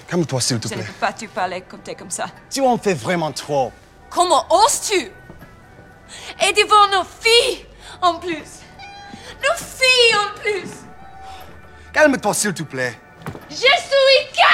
Calme-toi, s'il te Je ne plaît. peux pas te parler quand t'es comme ça. Tu en fais vraiment trop. Comment oses-tu? Et devant nos filles, en plus. Nos filles, en plus. Calme-toi, s'il te plaît. Je suis